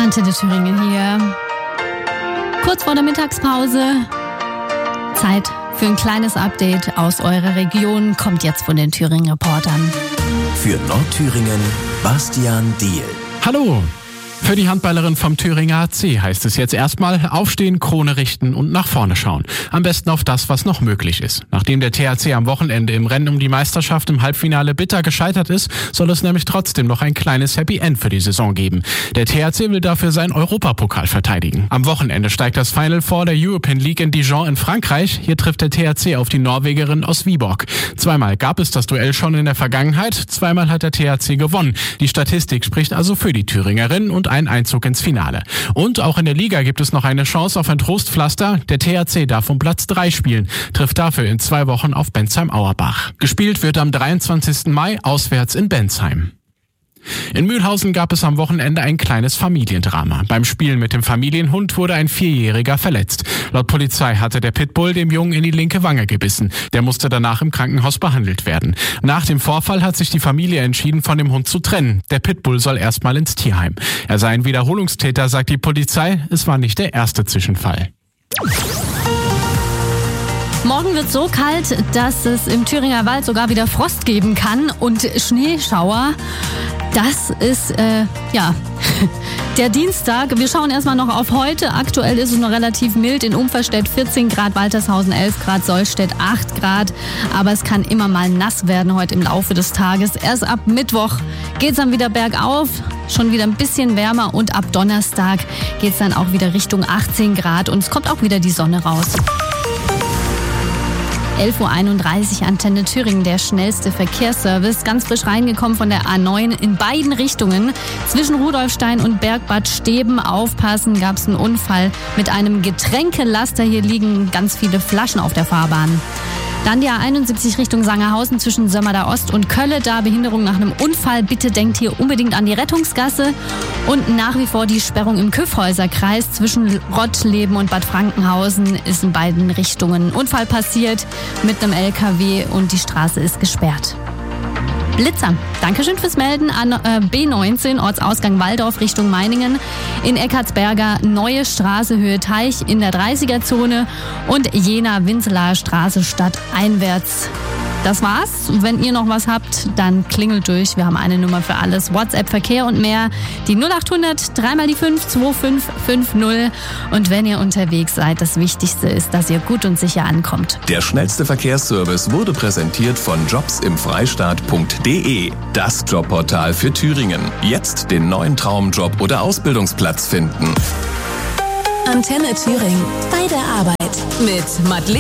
Antenne Thüringen hier. Kurz vor der Mittagspause. Zeit für ein kleines Update aus eurer Region. Kommt jetzt von den Thüringen Reportern. Für Nordthüringen, Bastian Diehl. Hallo! Für die Handballerin vom Thüringer HC heißt es jetzt erstmal aufstehen, Krone richten und nach vorne schauen. Am besten auf das, was noch möglich ist. Nachdem der THC am Wochenende im Rennen um die Meisterschaft im Halbfinale bitter gescheitert ist, soll es nämlich trotzdem noch ein kleines Happy End für die Saison geben. Der THC will dafür seinen Europapokal verteidigen. Am Wochenende steigt das Final Four der European League in Dijon in Frankreich. Hier trifft der THC auf die Norwegerin aus Viborg. Zweimal gab es das Duell schon in der Vergangenheit, zweimal hat der THC gewonnen. Die Statistik spricht also für die Thüringerin und ein Einzug ins Finale. Und auch in der Liga gibt es noch eine Chance auf ein Trostpflaster. Der THC darf um Platz 3 spielen, trifft dafür in 2 Wochen auf Bensheim-Auerbach. Gespielt wird am 23. Mai auswärts in Bensheim. In Mühlhausen gab es am Wochenende ein kleines Familiendrama. Beim Spielen mit dem Familienhund wurde ein 4-Jähriger verletzt. Laut Polizei hatte der Pitbull dem Jungen in die linke Wange gebissen. Der musste danach im Krankenhaus behandelt werden. Nach dem Vorfall hat sich die Familie entschieden, von dem Hund zu trennen. Der Pitbull soll erstmal ins Tierheim. Er sei ein Wiederholungstäter, sagt die Polizei. Es war nicht der erste Zwischenfall. Morgen wird so kalt, dass es im Thüringer Wald sogar wieder Frost geben kann und Schneeschauer. Das ist, der Dienstag. Wir schauen erstmal noch auf heute. Aktuell ist es noch relativ mild. In Umverstedt 14 Grad, Waltershausen 11 Grad, Sollstedt 8 Grad. Aber es kann immer mal nass werden heute im Laufe des Tages. Erst ab Mittwoch geht's dann wieder bergauf. Schon wieder ein bisschen wärmer und ab Donnerstag geht's dann auch wieder Richtung 18 Grad. Und es kommt auch wieder die Sonne raus. 11.31 Uhr, Antenne Thüringen, der schnellste Verkehrsservice. Ganz frisch reingekommen von der A9 in beiden Richtungen. Zwischen Rudolfstein und Bergbad Steben, aufpassen, gab es einen Unfall mit einem Getränkelaster. Hier liegen ganz viele Flaschen auf der Fahrbahn. Dann die A71 Richtung Sangerhausen zwischen Sömmerda Ost und Kölle. Da Behinderung nach einem Unfall. Bitte denkt hier unbedingt an die Rettungsgasse. Und nach wie vor die Sperrung im Kyffhäuserkreis zwischen Rottleben und Bad Frankenhausen ist in beiden Richtungen ein Unfall passiert mit einem LKW und die Straße ist gesperrt. Blitzer. Dankeschön fürs Melden an B19, Ortsausgang Walldorf Richtung Meiningen. In Eckartsberger Neue Straße, Höhe Teich in der 30er-Zone und Jena-Winzelaer Straße stadteinwärts. Das war's. Wenn ihr noch was habt, dann klingelt durch. Wir haben eine Nummer für alles. WhatsApp, Verkehr und mehr. Die 0800 3 mal die 5 2550. Und wenn ihr unterwegs seid, das Wichtigste ist, dass ihr gut und sicher ankommt. Der schnellste Verkehrsservice wurde präsentiert von jobsimfreistaat.de. Das Jobportal für Thüringen. Jetzt den neuen Traumjob oder Ausbildungsplatz finden. Antenne Thüringen. Bei der Arbeit. Mit Madeleine.